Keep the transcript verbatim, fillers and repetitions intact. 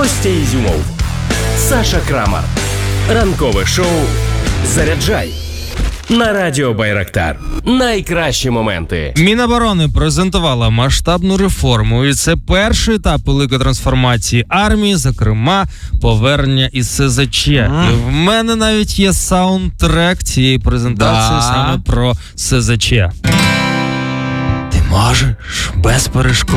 Костя Ізюмов, Саша Крамар. Ранкове шоу «Заряджай» на Радіо Байрактар. Найкращі моменти. Міноборони презентувала масштабну реформу, і це перший етап великої трансформації армії, зокрема, повернення із ес зет че. Ага. І в мене навіть є саундтрек цієї презентації Да. саме про ес зет че. Ти можеш без перешкод